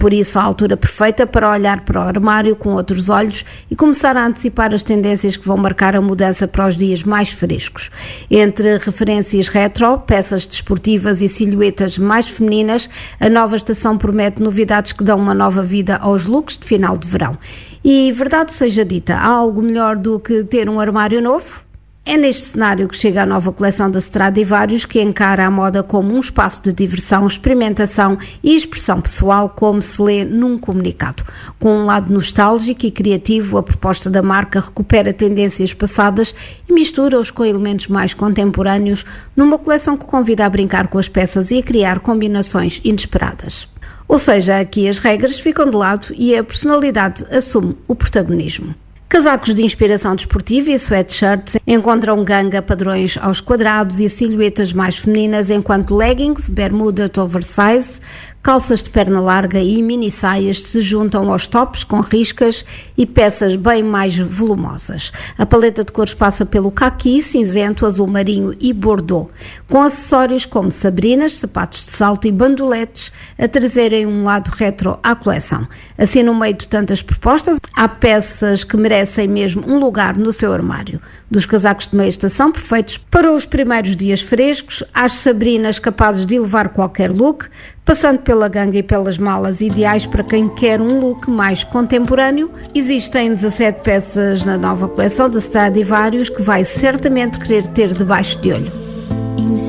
por isso a altura perfeita para olhar para o armário com outros olhos e começar a antecipar as tendências que vão marcar a mudança para os dias mais frescos. Entre referências retro, peças desportivas e silhuetas mais femininas, a nova estação promete novidades que dão uma nova vida aos looks de final de verão. E, verdade seja dita, há algo melhor do que ter um armário novo? É neste cenário que chega a nova coleção da Stradivarius, que encara a moda como um espaço de diversão, experimentação e expressão pessoal, como se lê num comunicado. Com um lado nostálgico e criativo, a proposta da marca recupera tendências passadas e mistura-os com elementos mais contemporâneos, numa coleção que convida a brincar com as peças e a criar combinações inesperadas. Ou seja, aqui as regras ficam de lado e a personalidade assume o protagonismo. Casacos de inspiração desportiva e sweatshirts encontram ganga, padrões aos quadrados e silhuetas mais femininas, enquanto leggings, bermudas oversize, calças de perna larga e mini saias se juntam aos tops com riscas e peças bem mais volumosas. A paleta de cores passa pelo caqui, cinzento, azul marinho e bordeaux, com acessórios como sabrinas, sapatos de salto e bandoletes a trazerem um lado retro à coleção. Assim, no meio de tantas propostas, há peças que merecem mesmo um lugar no seu armário. Dos casacos de meia estação perfeitos para os primeiros dias frescos, às sabrinas capazes de elevar qualquer look, passando pela ganga e pelas malas ideais para quem quer um look mais contemporâneo, existem 17 peças na nova coleção da Stradivarius que vai certamente querer ter debaixo de olho.